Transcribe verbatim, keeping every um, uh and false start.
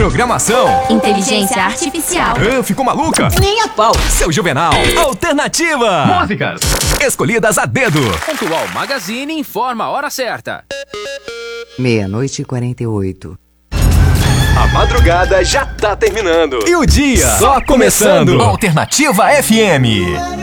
Programação. Inteligência artificial. Ah, ficou maluca? Nem a pau. Seu Juvenal. Alternativa. Músicas escolhidas a dedo. Pontual Magazine informa a hora certa. Meia-noite e quarenta e oito. A madrugada já tá terminando. E o dia só começando. Alternativa F M.